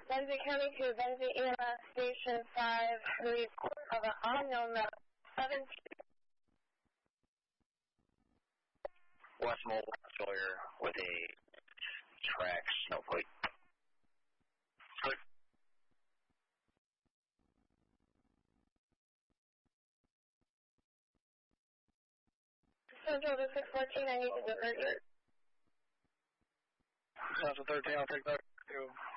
Benzie County to Benzie EMS Station 5, report of an unknown 17. Westmold Sawyer with a track snowflake. Good. Central to 614, I need to divert you. Central 13, I'll take that.